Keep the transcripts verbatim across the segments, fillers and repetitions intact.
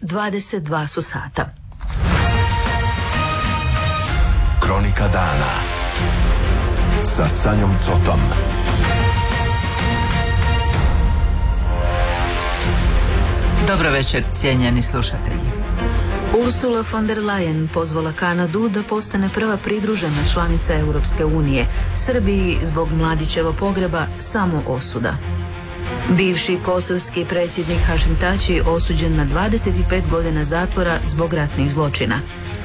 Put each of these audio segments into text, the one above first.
dvadeset dva su sata. Kronika dana sa Sanjom Cotom. Dobro večer, cijenjeni slušatelji. Ursula von der Leyen pozvala Kanadu da postane prva pridružena članica Europske unije. Srbiji zbog Mladićeva pogreba samo osuda. Bivši kosovski predsjednik Hašim Tači osuđen na dvadeset pet godina zatvora zbog ratnih zločina.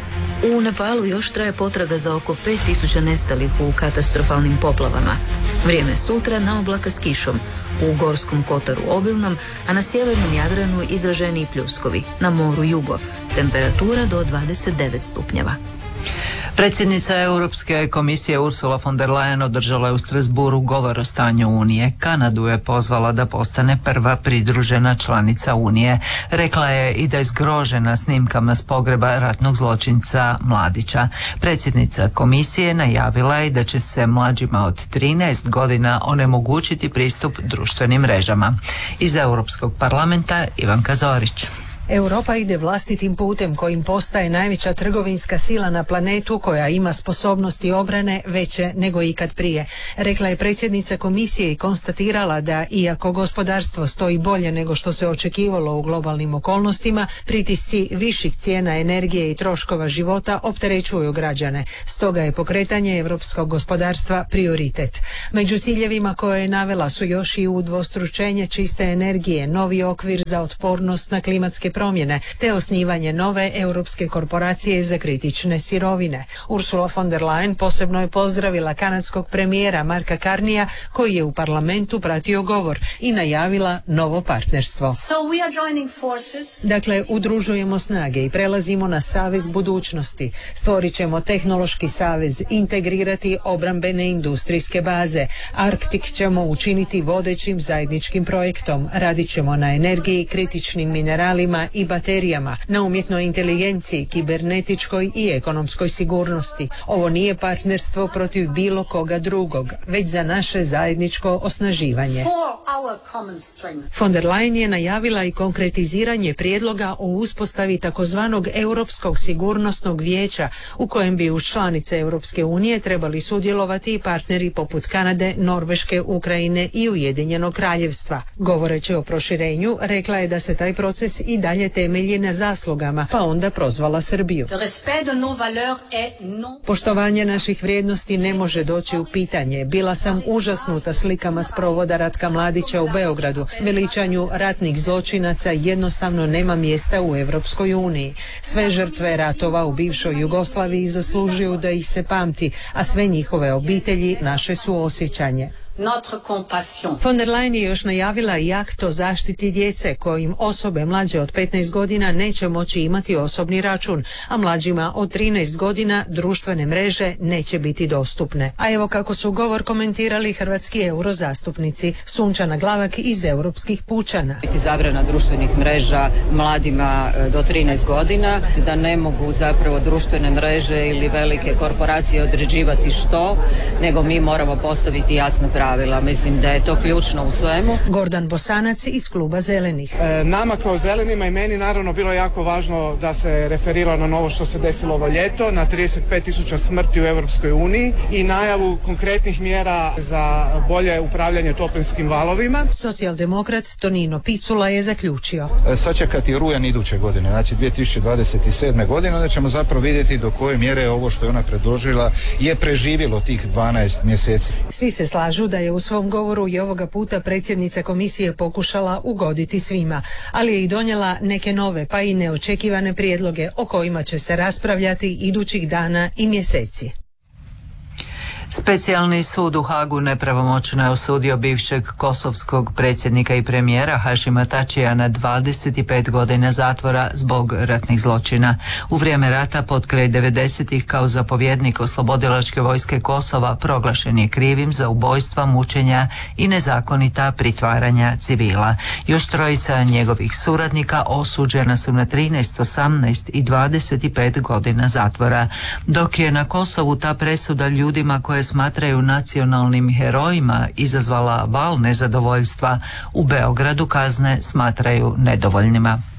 U Nepalu još traje potraga za oko pet tisuća nestalih u katastrofalnim poplavama. Vrijeme sutra na oblaka s kišom, u Gorskom Kotaru obilnom, a na sjevernom Jadranu izraženiji pljuskovi, na moru jugo, temperatura do dvadeset devet stupnjeva. Predsjednica Europske komisije Ursula von der Leyen održala je u Strasbourgu govor o stanju Unije. Kanadu je pozvala da postane prva pridružena članica Unije. Rekla je i da je zgrožena snimkama s pogreba ratnog zločinca Mladića. Predsjednica komisije najavila je da će se mlađima od trinaest godina onemogućiti pristup društvenim mrežama. Iz Europskog parlamenta Ivanka Zorić. Europa ide vlastitim putem kojim postaje najveća trgovinska sila na planetu koja ima sposobnosti obrane veće nego ikad prije. Rekla je predsjednica komisije i konstatirala da iako gospodarstvo stoji bolje nego što se očekivalo u globalnim okolnostima, pritisci viših cijena energije i troškova života opterećuju građane. Stoga je pokretanje europskog gospodarstva prioritet. Među ciljevima koje je navela su još i udvostručenje čiste energije, novi okvir za otpornost na klimatske promjene, te osnivanje nove europske korporacije za kritične sirovine. Ursula von der Leyen posebno je pozdravila kanadskog premijera Marka Carneya koji je u parlamentu pratio govor i najavila novo partnerstvo. So we are joining forces. Dakle, udružujemo snage i prelazimo na savez budućnosti. Stvorit ćemo tehnološki savez, integrirati obrambene industrijske baze. Arktik ćemo učiniti vodećim zajedničkim projektom. Radit ćemo na energiji, kritičnim mineralima i baterijama, na umjetnoj inteligenciji, kibernetičkoj i ekonomskoj sigurnosti. Ovo nije partnerstvo protiv bilo koga drugog, već za naše zajedničko osnaživanje. Von der Leyen je najavila i konkretiziranje prijedloga o uspostavi takozvanog Europskog sigurnosnog vijeća, u kojem bi uz članice Europske unije trebali sudjelovati i partneri poput Kanade, Norveške, Ukrajine i Ujedinjenog kraljevstva. Govoreći o proširenju, rekla je da se taj proces i dalje temelji na zaslugama, pa onda prozvala Srbiju. Poštovanje naših vrijednosti ne može doći u pitanje. Bila sam užasnuta slikama s provoda Ratka Mladića u Beogradu. Veličanju ratnih zločinaca jednostavno nema mjesta u Europskoj uniji. Sve žrtve ratova u bivšoj Jugoslaviji zaslužuju da ih se pamti, a sve njihove obitelji naše suosjećanje. Von der Leyen je još najavila i akt o zaštiti djece kojim osobe mlađe od petnaest godina neće moći imati osobni račun, a mlađima od trinaest godina društvene mreže neće biti dostupne. A evo kako su govor komentirali hrvatski eurozastupnici. Sunčana Glavak iz Europskih pučana. Biti zabrana društvenih mreža mladima do trinaest godina, da ne mogu zapravo društvene mreže ili velike korporacije određivati što, nego mi moramo postaviti jasno pravila. Mislim da je to ključno u svemu. Gordan Bosanac iz kluba Zelenih. E, nama kao Zelenima i meni naravno bilo jako važno da se referira na novo što se desilo ovo ljeto, na trideset pet tisuća smrti u Europskoj uniji i najavu konkretnih mjera za bolje upravljanje toplinskim valovima. Socijaldemokrat Tonino Picula je zaključio. E, sačekati rujan iduće godine, znači dvije tisuće dvadeset sedme. godine, onda ćemo zapravo vidjeti do koje mjere ovo što je ona predložila je preživjelo tih dvanaest mjeseci. Svi se slažu da je u svom govoru i ovoga puta predsjednica komisije pokušala ugoditi svima, ali je i donijela neke nove pa i neočekivane prijedloge o kojima će se raspravljati idućih dana i mjeseci. Specijalni sud u Hagu nepravomoćno je osudio bivšeg kosovskog predsjednika i premijera Hašima Tačija na dvadeset pet godina zatvora zbog ratnih zločina. U vrijeme rata potkraj devedesetih kao zapovjednik oslobodilačke vojske Kosova proglašen je krivim za ubojstva, mučenja i nezakonita pritvaranja civila. Još trojica njegovih suradnika osuđena su na trinaest, osamnaest i dvadeset pet godina zatvora, dok je na Kosovu ta presuda ljudima koje smatraju nacionalnim herojima izazvala val nezadovoljstva. U Beogradu kazne smatraju nedovoljnima.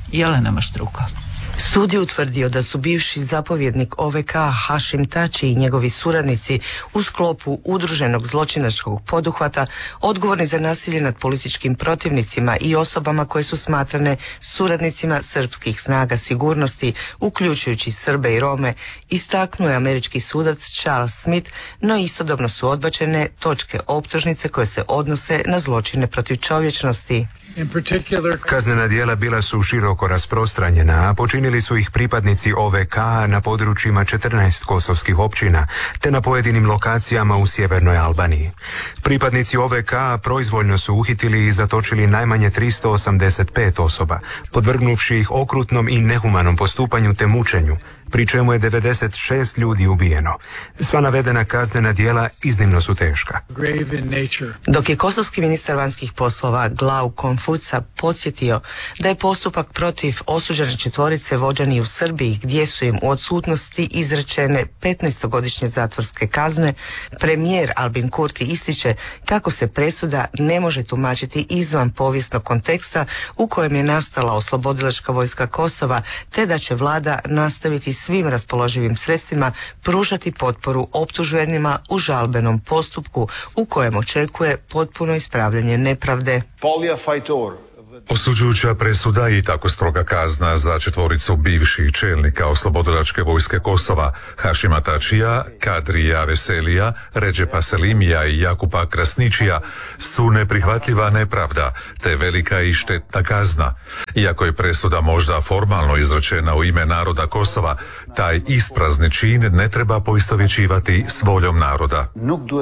Jelena Maštruko. Sud je utvrdio da su bivši zapovjednik O V K Hašim Tači i njegovi suradnici u sklopu udruženog zločinačkog poduhvata odgovorni za nasilje nad političkim protivnicima i osobama koje su smatrane suradnicima srpskih snaga sigurnosti, uključujući Srbe i Rome, istaknuo je američki sudac Charles Smith, no istodobno su odbačene točke optužnice koje se odnose na zločine protiv čovječnosti. Kaznena djela bila su široko rasprostranjena, a počinili su ih pripadnici O V K na područjima četrnaest kosovskih općina, te na pojedinim lokacijama u sjevernoj Albaniji. Pripadnici O V K proizvoljno su uhitili i zatočili najmanje tristo osamdeset pet osoba, podvrgnuvši ih okrutnom i nehumanom postupanju te mučenju, pri čemu je devedeset šest ljudi ubijeno. Sva navedena kaznena djela iznimno su teška. Dok je kosovski ministar vanjskih poslova Glau Konfuca podsjetio da je postupak protiv osuđene četvorice vođen i u Srbiji, gdje su im u odsutnosti izrečene petnaestogodišnje zatvorske kazne, premijer Albin Kurti ističe kako se presuda ne može tumačiti izvan povijesnog konteksta u kojem je nastala oslobodilačka vojska Kosova, te da će vlada nastaviti svim raspoloživim sredstvima pružati potporu optuženima u žalbenom postupku u kojem očekuje potpuno ispravljanje nepravde. Osuđujuća presuda i tako stroga kazna za četvoricu bivših čelnika oslobodilačke vojske Kosova, Hašima Tačija, Kadrija Veselija, Redžepa Selimija i Jakupa Krasničija su neprihvatljiva nepravda te velika i štetna kazna. Iako je presuda možda formalno izrečena u ime naroda Kosova, taj isprazni čin ne treba poistovjećivati s voljom naroda.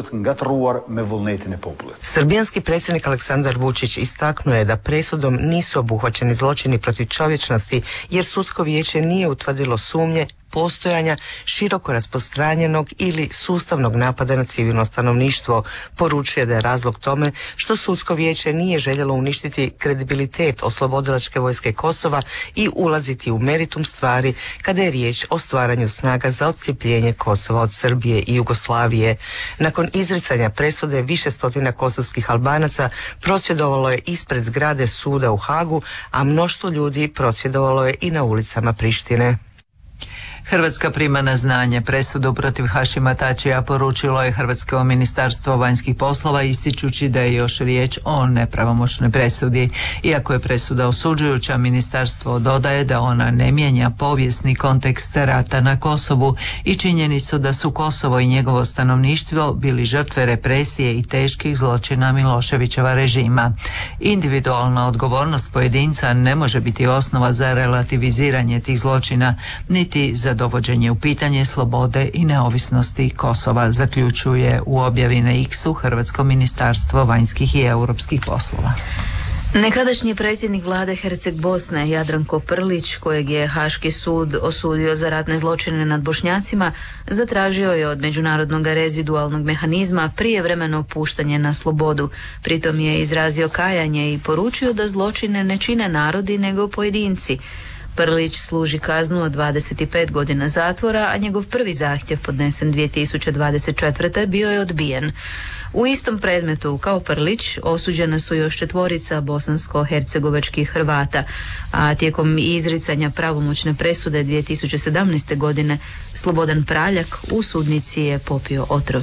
Srbijanski predsjednik Aleksandar Vučić istaknuo je da presudom nisu obuhvaćeni zločini protiv čovječnosti jer sudsko vijeće nije utvrdilo sumnje postojanja široko rasprostranjenog ili sustavnog napada na civilno stanovništvo. Poručuje da je razlog tome što sudsko vijeće nije željelo uništiti kredibilitet oslobodilačke vojske Kosova i ulaziti u meritum stvari kada je riječ o stvaranju snaga za odcijepljenje Kosova od Srbije i Jugoslavije. Nakon izricanja presude više stotina kosovskih Albanaca prosvjedovalo je ispred zgrade suda u Hagu, a mnoštvo ljudi prosvjedovalo je i na ulicama Prištine. Hrvatska prima na znanje presudu protiv Hašima Tačija, poručilo je Hrvatsko ministarstvo vanjskih poslova ističući da je još riječ o nepravomoćnoj presudi. Iako je presuda osuđujuća, ministarstvo dodaje da ona ne mijenja povijesni kontekst rata na Kosovu i činjenicu da su Kosovo i njegovo stanovništvo bili žrtve represije i teških zločina Miloševićeva režima. Individualna odgovornost pojedinca ne može biti osnova za relativiziranje tih zločina, niti za dovođenje u pitanje slobode i neovisnosti Kosova, zaključuje u objavi na X-u Hrvatsko ministarstvo vanjskih i europskih poslova. Nekadašnji predsjednik vlade Herceg Bosne Jadranko Prlić, kojeg je Haški sud osudio za ratne zločine nad Bošnjacima, zatražio je od međunarodnog rezidualnog mehanizma prijevremeno puštanje na slobodu. Pritom je izrazio kajanje i poručio da zločine ne čine narodi nego pojedinci. Prlić služi kaznu od dvadeset pet godina zatvora, a njegov prvi zahtjev podnesen dvije tisuće dvadeset četvrte bio je odbijen. U istom predmetu kao Prlić osuđena su još četvorica bosansko-hercegovačkih Hrvata, a tijekom izricanja pravomoćne presude dvije tisuće sedamnaeste. godine Slobodan Praljak u sudnici je popio otrov.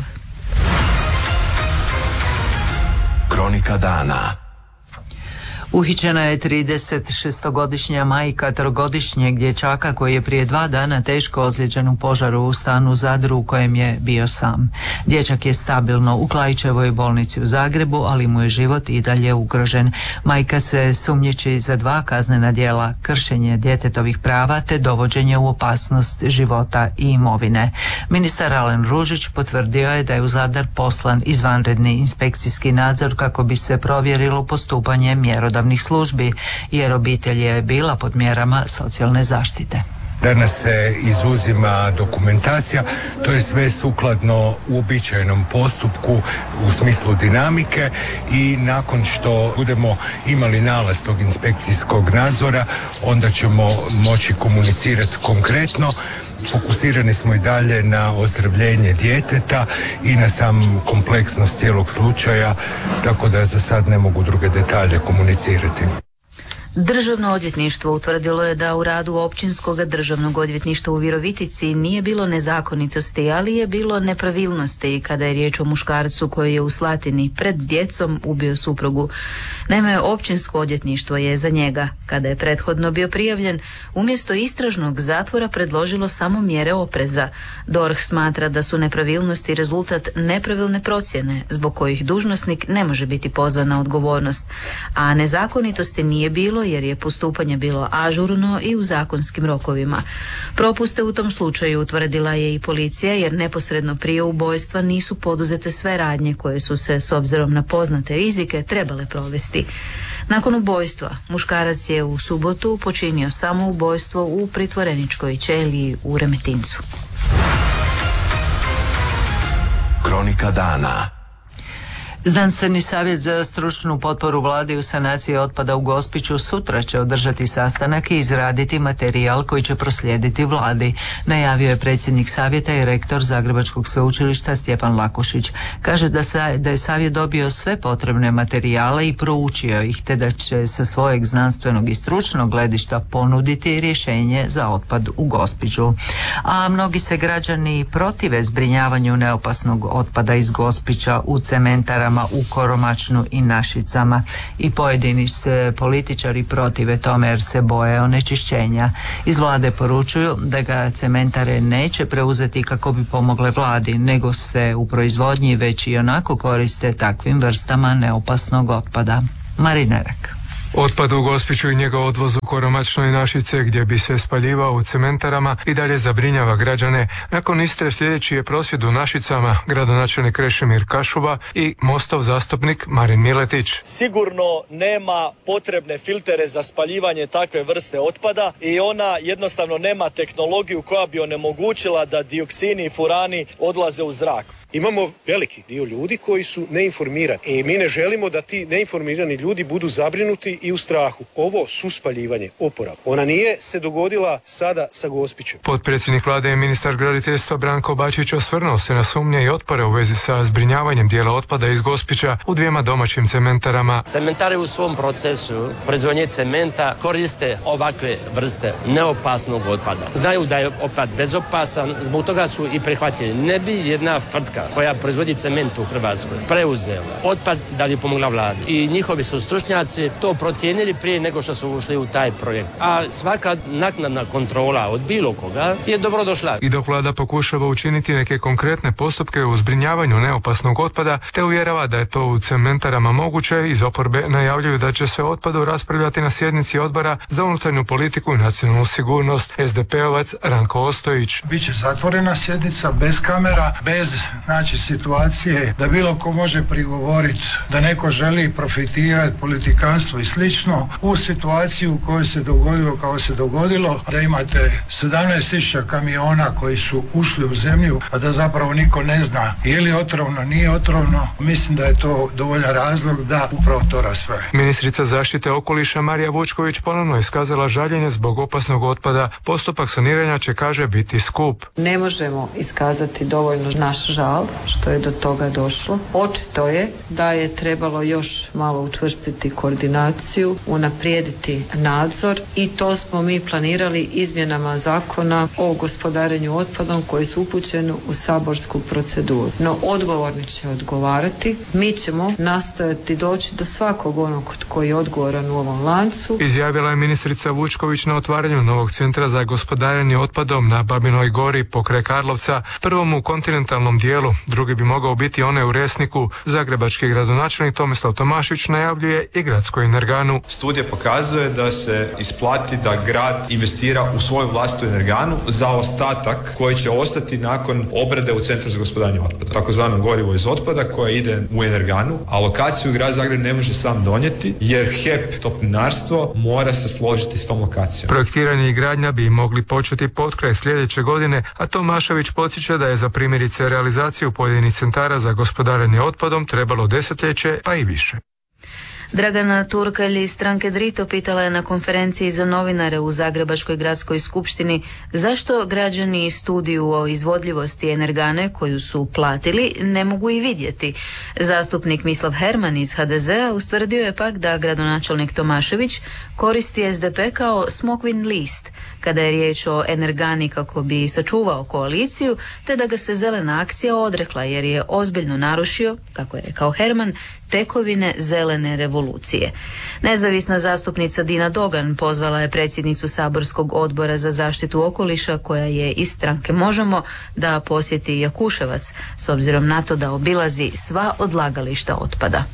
Kronika dana. Uhićena je tridesetšestogodišnja majka trogodišnjeg dječaka koji je prije dva dana teško ozlijeđen u požaru u stanu u Zadru u kojem je bio sam. Dječak je stabilno u Klaićevoj bolnici u Zagrebu, ali mu je život i dalje ugrožen. Majka se sumnjiči za dva kaznena djela: kršenje djetetovih prava te dovođenje u opasnost života i imovine. Ministar Alen Ružić potvrdio je da je u Zadar poslan izvanredni inspekcijski nadzor kako bi se provjerilo postupanje mjerodavnih službi, jer obitelj je bila pod mjerama socijalne zaštite. Danas se izuzima dokumentacija, to je sve sukladno uobičajenom postupku u smislu dinamike i nakon što budemo imali nalaz tog inspekcijskog nadzora, onda ćemo moći komunicirati konkretno. Fokusirani smo i dalje na ozdravljenje djeteta i na sam kompleksnost cijelog slučaja, tako da za sad ne mogu druge detalje komunicirati. Državno odvjetništvo utvrdilo je da u radu Općinskog državnog odvjetništva u Virovitici nije bilo nezakonitosti, ali je bilo nepravilnosti kada je riječ o muškarcu koji je u Slatini pred djecom ubio suprugu. Naime, Općinsko odvjetništvo je za njega, kada je prethodno bio prijavljen, umjesto istražnog zatvora predložilo samo mjere opreza. D O R H smatra da su nepravilnosti rezultat nepravilne procjene, zbog kojih dužnosnik ne može biti pozvan na odgovornost, a nezakonitosti nije bilo jer je postupanje bilo ažurno i u zakonskim rokovima. Propuste u tom slučaju utvrdila je i policija jer neposredno prije ubojstva nisu poduzete sve radnje koje su se, s obzirom na poznate rizike, trebale provesti. Nakon ubojstva, muškarac je u subotu počinio samoubojstvo u pritvoreničkoj ćeliji u Remetincu. Kronika dana. Znanstveni savjet za stručnu potporu vladi u sanaciji otpada u Gospiću sutra će održati sastanak i izraditi materijal koji će proslijediti vladi, najavio je predsjednik savjeta i rektor Zagrebačkog sveučilišta Stjepan Lakušić. Kaže da, sa, da je savjet dobio sve potrebne materijale i proučio ih, te da će sa svojeg znanstvenog i stručnog gledišta ponuditi rješenje za otpad u Gospiću. A mnogi se građani protive zbrinjavanju neopasnog otpada iz Gospića u cementarama u Koromačnu i Našicama, i pojedini se političari protive tome jer se boje onečišćenja. Iz vlade poručuju da ga cementare neće preuzeti kako bi pomogle vladi, nego se u proizvodnji već i onako koriste takvim vrstama neopasnog otpada. Marinerak. Otpad u Gospiću i njegov odvoz u Koromačnoj Našice, gdje bi se spaljivao u cementarama, i dalje zabrinjava građane. Nakon Istre sljedeći je prosvjed u Našicama, gradonačelnik Krešimir Kašuba i Mostov zastupnik Marin Miletić. Sigurno nema potrebne filtere za spaljivanje takve vrste otpada i ona jednostavno nema tehnologiju koja bi onemogućila da dioksini i furani odlaze u zrak. Imamo veliki dio ljudi koji su neinformirani i mi ne želimo da ti neinformirani ljudi budu zabrinuti i u strahu. Ovo suspaljivanje, oporav, ona nije se dogodila sada sa Gospićem. Potpredsjednik vlade i ministar graditeljstva Branko Bačić osvrnuo se na sumnje i otpore u vezi sa zbrinjavanjem dijela otpada iz Gospića u dvijema domaćim cementarama. Cementare u svom procesu proizvodnje cementa koriste ovakve vrste neopasnog otpada. Znaju da je otpad bezopasan, zbog toga su i prihvatili. Ne bi jedna tvrtka koja proizvodi cement u Hrvatskoj preuzela otpad da bi pomogla vladi. I njihovi su stručnjaci to procijenili prije nego što su ušli u taj projekt. A svaka naknadna kontrola od bilo koga je dobro došla. I dok vlada pokušava učiniti neke konkretne postupke u zbrinjavanju neopasnog otpada, te uvjerava da je to u cementarama moguće, iz oporbe najavljuju da će se o otpadu raspravljati na sjednici Odbora za unutarnju politiku i nacionalnu sigurnost. es de pe ovac Ranko Ostojić. Biće zatvorena sjednica, bez kamera, bez znači situacije da bilo ko može prigovoriti da neko želi profitirati, politikanstvo i slično, u situaciju u kojoj se dogodilo kao se dogodilo, da imate sedamnaest tisuća kamiona koji su ušli u zemlju, a da zapravo niko ne zna je li otrovno, nije otrovno. Mislim da je to dovoljan razlog da upravo to rasprave. Ministrica zaštite okoliša Marija Vučković ponovno iskazala žaljenje zbog opasnog otpada. Postupak saniranja će, kaže, biti skup. Ne možemo iskazati dovoljno naš žal što je do toga došlo. Očito je da je trebalo još malo učvrstiti koordinaciju, unaprijediti nadzor, i to smo mi planirali izmjenama zakona o gospodarenju otpadom koji su upućeni u saborsku proceduru. No odgovorni će odgovarati. Mi ćemo nastojati doći do svakog onog koji je odgovoran u ovom lancu. Izjavila je ministrica Vučković na otvaranju novog centra za gospodarenje otpadom na Babinoj gori pokraj Karlovca, prvom u kontinentalnom dijelu, drugi bi mogao biti onaj u Resniku. Zagrebački gradonačelnik Tomislav Tomašić najavljuje i gradsku energanu. Studija pokazuje da se isplati da grad investira u svoju vlastitu energanu za ostatak koji će ostati nakon obrade u centru za gospodarenje otpada. Takozvano gorivo iz otpada koje ide u energanu, a lokaciju grad Zagreb ne može sam donijeti jer H E P Toplinarstvo mora se složiti s tom lokacijom. Projektiranje i gradnja bi mogli početi potkraj sljedeće godine, a Tomašević podsjeća da je za primjerice realizaciju pojedinih centara za gospodarenje otpadom trebalo desetljeće pa i više. Dragana Turkalj iz stranke Drito pitala je na konferenciji za novinare u Zagrebačkoj gradskoj skupštini zašto građani studiju o izvodljivosti energane koju su platili ne mogu i vidjeti. Zastupnik Mislav Herman iz ha de zea ustvrdio je pak da gradonačelnik Tomašević koristi es de pe kao smokvin list kada je riječ o energani kako bi sačuvao koaliciju, te da ga se zelena akcija odrekla jer je ozbiljno narušio, kako je rekao Herman, tekovine zelene revolucije. Nezavisna zastupnica Dina Dogan pozvala je predsjednicu saborskog odbora za zaštitu okoliša, koja je iz stranke Možemo, da posjeti Jakuševac, s obzirom na to da obilazi sva odlagališta otpada.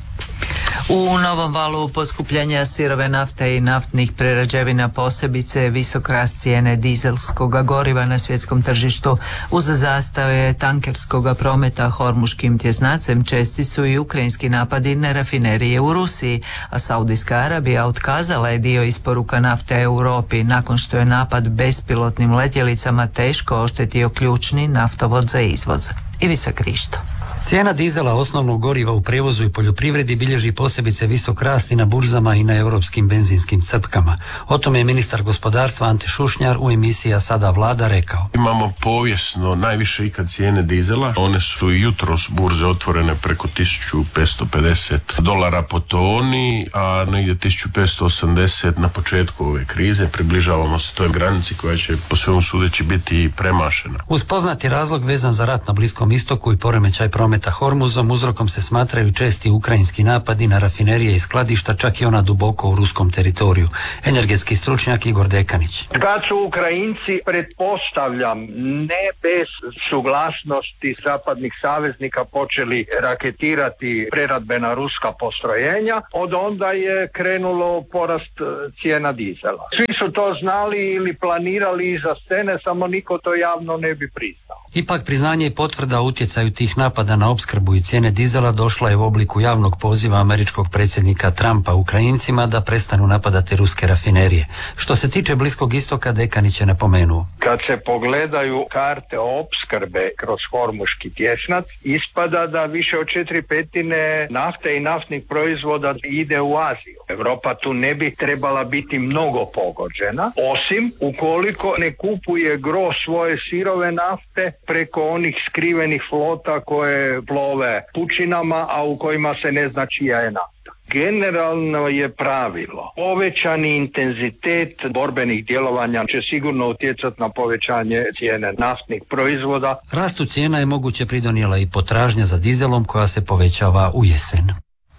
U novom valu poskupljenja sirove nafte i naftnih prerađevina, posebice visok rast cijene dizelskog goriva na svjetskom tržištu, uz zastave tankerskog prometa hormuškim tjesnacem, česti su i ukrajinski napadi na rafinerije u Rusiji, a Saudijska Arabija otkazala je dio isporuka nafte Europi nakon što je napad bespilotnim letjelicama teško oštetio ključni naftovod za izvoz. Ivica Krišto. Cijena dizela, osnovnog goriva u prijevozu i poljoprivredi, bilježi posebice visok rast i na burzama i na europskim benzinskim crpkama. O tome je ministar gospodarstva Ante Šušnjar u emisiji A sada vlada rekao. Imamo povijesno najviše ikad cijene dizela. One su i jutros burze otvorene preko tisuću petsto pedeset dolara po toni, a negdje tisuću petsto osamdeset na početku ove krize. Približavamo se toj granici koja će po svemu sudeći biti premašena. Uz poznati razlog vezan za rat na Bliskom istoku i poremećaj prometa Hormuzom, uzrokom se smatraju česti ukrajinski napadi na rafinerije i skladišta, čak i ona duboko u ruskom teritoriju. Energetski stručnjak Igor Dekanić. Kad su Ukrajinci, pretpostavljam, ne bez suglasnosti zapadnih saveznika, počeli raketirati preradbena ruska postrojenja, od onda je krenulo porast cijena dizela. Svi su to znali ili planirali iza scene, samo niko to javno ne bi priznao. Ipak priznanje i potvrda o utjecaju tih napada na opskrbu i cijene dizela došla je u obliku javnog poziva američkog predsjednika Trumpa Ukrajincima da prestanu napadati ruske rafinerije. Što se tiče Bliskog istoka, Dekanić je napomenuo. Kad se pogledaju karte opskrbe kroz hormuški tjesnac, ispada da više od četiri petine nafte i naftnih proizvoda ide u Aziju. Europa tu ne bi trebala biti mnogo pogođena, osim ukoliko ne kupuje gro svoje sirove nafte preko onih skrivenih flota koje plove pučinama, a u kojima se ne zna čija je nafta. Generalno je pravilo, povećani intenzitet borbenih djelovanja će sigurno utjecati na povećanje cijene naftnih proizvoda. Rastu cijena je moguće pridonijela i potražnja za dizelom koja se povećava u jesen.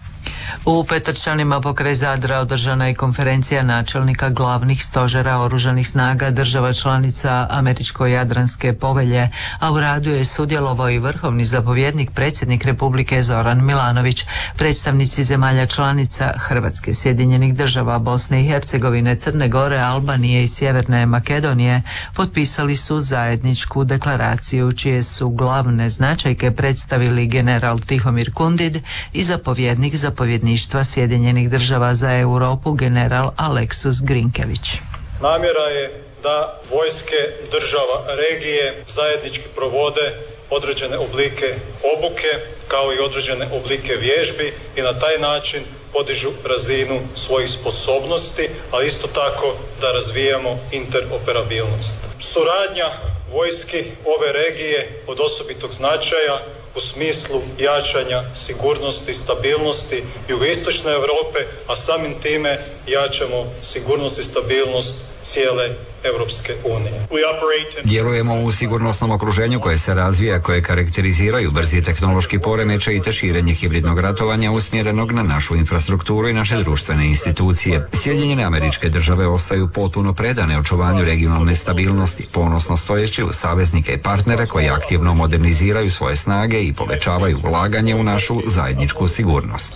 U Petrčanima pokraj Zadra održana je konferencija načelnika glavnih stožera oružanih snaga država članica Američko-Jadranske povelje, a u radu je sudjelovao i vrhovni zapovjednik, predsjednik Republike Zoran Milanović. Predstavnici zemalja članica Hrvatske, Sjedinjenih država, Bosne i Hercegovine, Crne Gore, Albanije i Sjeverne Makedonije potpisali su zajedničku deklaraciju čije su glavne značajke predstavili general Tihomir Kundid i zapovjednik zapovjedništva Sjedinjenih država za Europu general Aleksus Grinkević. Namjera je da vojske država regije zajednički provode određene oblike obuke kao i određene oblike vježbi i na taj način podižu razinu svojih sposobnosti, ali isto tako da razvijamo interoperabilnost. Suradnja vojski ove regije od osobitog značaja u smislu jačanja sigurnosti i stabilnosti jugoistočne Europe, a samim time jačamo sigurnost i stabilnost cijele Europske unije. Djelujemo u sigurnosnom okruženju koje se razvija, koje karakteriziraju brzi tehnološki poremećaj te širenje hibridnog ratovanja usmjerenog na našu infrastrukturu i naše društvene institucije. Sjedinjene Američke Države ostaju potpuno predane očuvanju regionalne stabilnosti, ponosno stojeći uz saveznike i partnere koji aktivno moderniziraju svoje snage i povećavaju ulaganje u našu zajedničku sigurnost.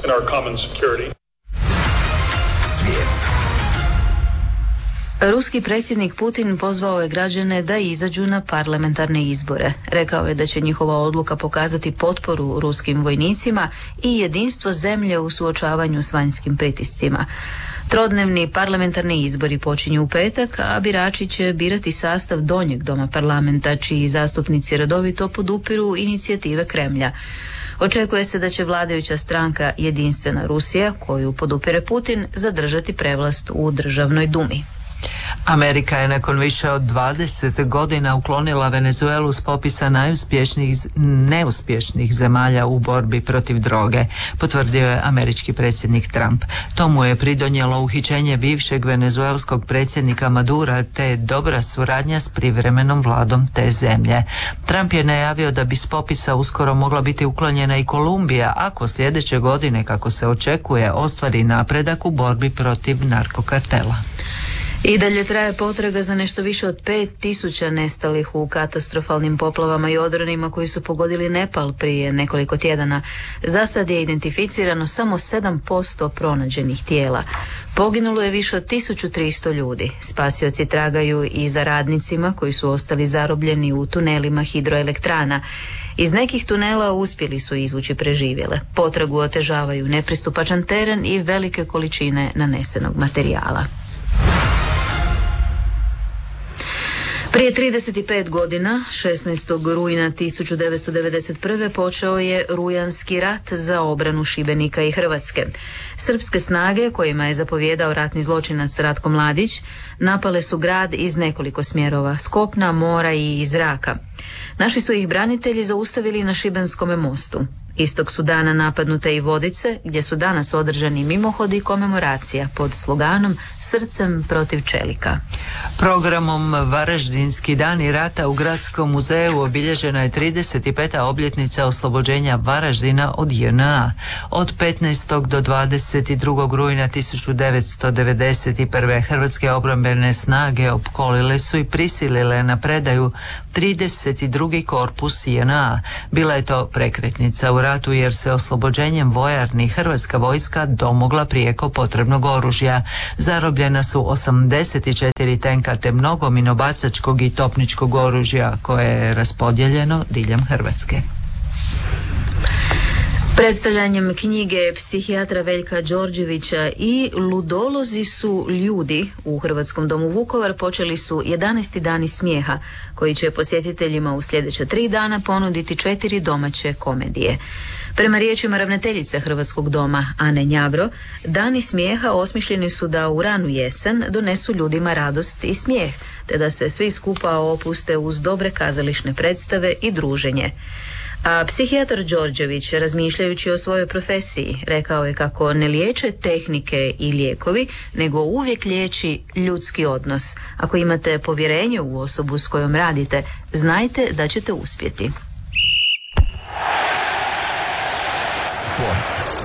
Ruski predsjednik Putin pozvao je građane da izađu na parlamentarne izbore. Rekao je da će njihova odluka pokazati potporu ruskim vojnicima i jedinstvo zemlje u suočavanju s vanjskim pritiscima. Trodnevni parlamentarni izbori počinju u petak, a birači će birati sastav donjeg doma parlamenta, čiji zastupnici redovito podupiru inicijative Kremlja. Očekuje se da će vladajuća stranka Jedinstvena Rusija, koju podupire Putin, zadržati prevlast u državnoj dumi. Amerika je nakon više od dvadeset godina uklonila Venezuelu s popisa najuspješnijih neuspješnih zemalja u borbi protiv droge, potvrdio je američki predsjednik Trump. Tomu je pridonijelo uhićenje bivšeg venezuelskog predsjednika Madura te dobra suradnja s privremenom vladom te zemlje. Trump je najavio da bi s popisa uskoro mogla biti uklonjena i Kolumbija ako sljedeće godine, kako se očekuje, ostvari napredak u borbi protiv narkokartela. I dalje traje potraga za nešto više od pet tisuća nestalih u katastrofalnim poplavama i odronima koji su pogodili Nepal prije nekoliko tjedana. Za sad je identificirano samo sedam posto pronađenih tijela. Poginulo je više od tisuću tristo ljudi. Spasioci tragaju i za radnicima koji su ostali zarobljeni u tunelima hidroelektrana. Iz nekih tunela uspjeli su izvući preživjele. Potragu otežavaju nepristupačan teren i velike količine nanesenog materijala. Prije trideset pet godina, šesnaestog rujna tisuću devetsto devedeset prve. počeo je Rujanski rat za obranu Šibenika i Hrvatske. Srpske snage, kojima je zapovjedao ratni zločinac Ratko Mladić, napale su grad iz nekoliko smjerova, s kopna, mora i iz zraka. Naši su ih branitelji zaustavili na Šibenskome mostu. Istog su dana napadnute i Vodice, gdje su danas održani mimohodi i komemoracija pod sloganom Srcem protiv čelika. Programom Varaždinski dani rata u Gradskom muzeju obilježena je trideset peta obljetnica oslobođenja Varaždina od J N A. Od petnaestog do dvadeset drugog rujna tisuću devetsto devedeset prve. hrvatske obrambene snage opkolile su i prisilile na predaju trideset drugi korpus J N A. Bila je to prekretnica u ratu jer se oslobođenjem vojarni hrvatska vojska domogla prijeko potrebnog oružja. Zarobljena su osamdeset četiri tenka te mnogo minobacačkog i topničkog oružja koje je raspodijeljeno diljem Hrvatske. Predstavljanjem knjige psihijatra Veljka Đorđevića i Ludolozi su ljudi u Hrvatskom domu Vukovar počeli su jedanaesti dani smijeha, koji će posjetiteljima u sljedeća tri dana ponuditi četiri domaće komedije. Prema riječima ravnateljice Hrvatskog doma Ane Njavro, dani smijeha osmišljeni su da u ranu jesen donesu ljudima radost i smijeh, te da se svi skupa opuste uz dobre kazališne predstave i druženje. A psihijatar Đorđević, razmišljajući o svojoj profesiji, rekao je kako ne liječe tehnike i lijekovi, nego uvijek liječi ljudski odnos. Ako imate povjerenje u osobu s kojom radite, znajte da ćete uspjeti. Sport.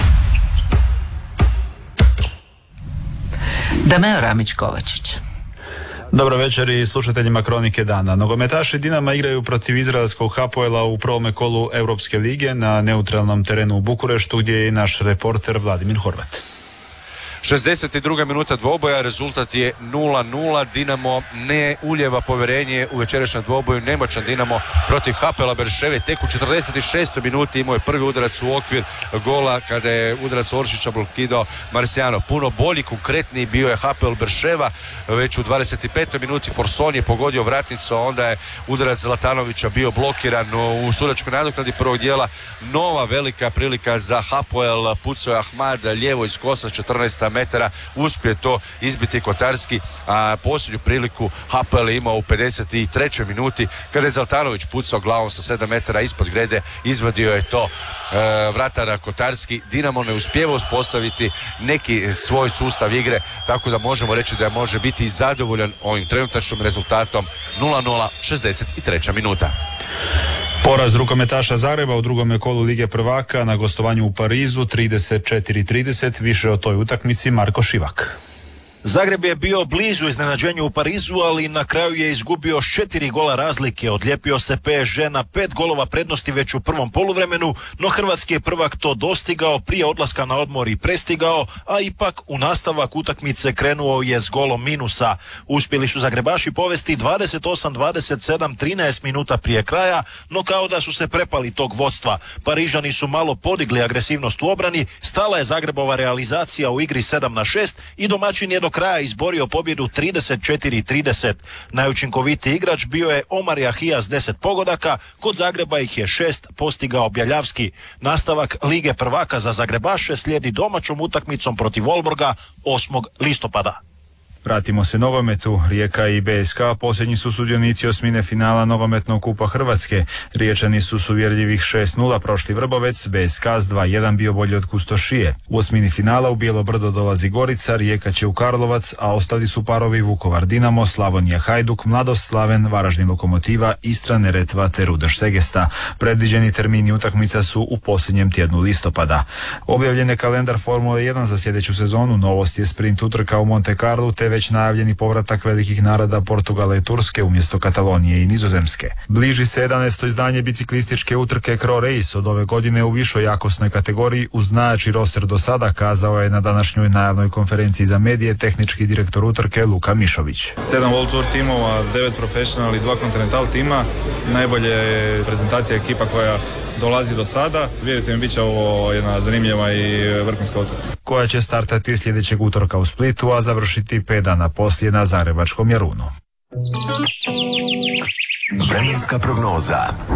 Dameo Ramić-Kovačić. Dobro večer i slušateljima Kronike dana. Nogometaši Dinama igraju protiv izraelskog Hapoela u prvome kolu Europske lige na neutralnom terenu u Bukureštu, gdje je i naš reporter Vladimir Horvat. šezdeset druga minuta dvoboja, rezultat je nula nula. Dinamo ne uljeva povjerenje u večerašnjem dvoboju. Nemoćan Dinamo protiv Hapoela Berševe. Tek u četrdeset šestoj minuti imao je prvi udarac u okvir gola kada je udarac Oršića blokirao Marciano. Puno bolji, konkretniji bio je Hapoel Berševa. Već u dvadeset petoj minuti Forson je pogodio vratnicu, a onda je udarac Zlatanovića bio blokiran u sudačkoj nadoknadi prvog dijela. Nova velika prilika za Hapoel. Pucao je Ahmad lijevo iz kosa četrnaest metara, uspije to izbiti Kotarski, a posljednju priliku Hapoel je imao u pedeset trećoj minuti kada je Zlatanović pucao glavom sa sedam metara ispod grede, izvadio je to e, vratara Kotarski. Dinamo ne uspijeva uspostaviti neki svoj sustav igre, tako da možemo reći da može biti zadovoljan ovim trenutačnim rezultatom. Nula nula, šezdeset treća minuta. Poraz rukometaša Zagreba u drugome kolu Lige prvaka na gostovanju u Parizu trideset četiri trideset. Više o toj utakmici Marko Šivak. Zagreb je bio blizu iznenađenju u Parizu, ali na kraju je izgubio s četiri gola razlike. Odlijepio se P S G na pet golova prednosti već u prvom poluvremenu, no hrvatski je prvak to dostigao prije odlaska na odmor i prestigao, a ipak u nastavak utakmice krenuo je s golom minusa. Uspjeli su Zagrebaši povesti dvadeset osam dvadeset sedam trinaest minuta prije kraja, no kao da su se prepali tog vodstva. Parižani su malo podigli agresivnost u obrani, stala je Zagrebova realizacija u igri sedam na šest i domaćin je do do kraja izborio pobjedu trideset četiri trideset. Najučinkovitiji igrač bio je Omar Jahija s deset pogodaka, kod Zagreba ih je šest postigao Bjeljavski. Nastavak Lige prvaka za Zagrebaše slijedi domaćom utakmicom protiv Volborga osmog listopada. Vratimo se nogometu. Rijeka i B S K posljednji su sudionici osmine finala nogometnog kupa Hrvatske. Riječani su s uvjerljivih šest nula prošli Vrbovec, B S K s dva jedan bio bolji od Kustošije. U osmini finala u Bijelo Brdo dolazi Gorica, Rijeka će u Karlovac, a ostali su parovi Vukovar Dinamo, Slavonija Hajduk, Mladost Slaven, Varaždin Lokomotiva, Istra Neretva te Rudar Segesta. Predviđeni termini utakmica su u posljednjem tjednu listopada. Objavljen je kalendar Formule jedan za sljedeću sezonu. Novost je sprint utrka u Monte Carlu te već najavljeni povratak velikih naroda Portugala i Turske umjesto Katalonije i Nizozemske. Bliži se jedanaesto izdanje biciklističke utrke Cro Race od ove godine u višoj jakosnoj kategoriji uz najjači roster do sada, kazao je na današnjoj najavnoj konferenciji za medije tehnički direktor utrke Luka Mišović. Sedam World Tour timova, devet profesional i dva Continental tima. Najbolje je prezentacija ekipa koja dolazi do sada. Vjerujte mi, bit će ovo jedna zanimljiva i vrhunska utrka. Koja će startati sljedećeg utorka u Splitu, a završiti pet dana poslije na Zagrebačkom Jarunu. Vremenska prognoza.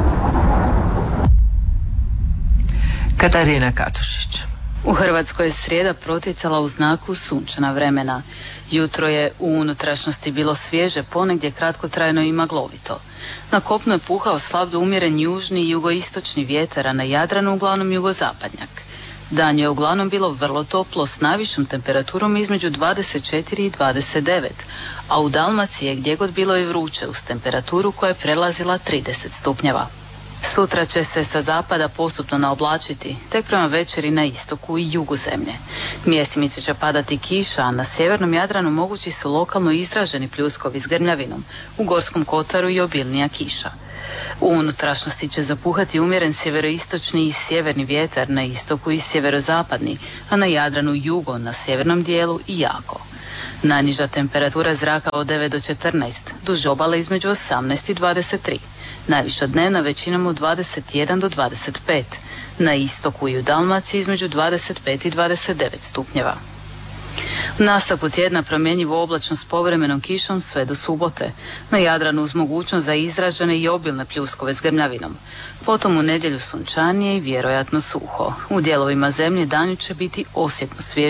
Katarina Katušić. U Hrvatskoj je srijeda protjecala u znaku sunčana vremena. Jutro je u unutrašnjosti bilo svježe, ponegdje kratkotrajno i maglovito. Na kopnu je puhao slab do umjeren južni i jugoistočni vjetar, a na Jadranu uglavnom jugozapadnjak. Dan je uglavnom bilo vrlo toplo s najvišom temperaturom između dvadeset četiri i dvadeset devet, a u Dalmaciji je gdje god bilo i vruće uz temperaturu koja je prelazila trideset stupnjeva. Sutra će se sa zapada postupno naoblačiti, tek prema večeri na istoku i jugu zemlje. Mjestimice će padati kiša, a na sjevernom Jadranu mogući su lokalno izraženi pljuskovi s grmljavinom, u Gorskom kotaru i obilnija kiša. U unutrašnjosti će zapuhati umjeren sjeveroistočni i sjeverni vjetar, na istoku i sjeverozapadni, a na Jadranu jugo, na sjevernom dijelu i jako. Najniža temperatura zraka od devet do četrnaest, duž obale između osamnaest i dvadeset tri. Najviša dnevna većinom od dvadeset jedan do dvadeset pet. Na istoku i u Dalmaciji između dvadeset pet i dvadeset devet stupnjeva. U nastavku tjedna promjenjivo oblačno s povremenom kišom sve do subote. Na Jadranu uz mogućnost za izražene i obilne pljuskove s grmljavinom. Potom u nedjelju sunčanije i vjerojatno suho. U dijelovima zemlje danju će biti osjetno svježe.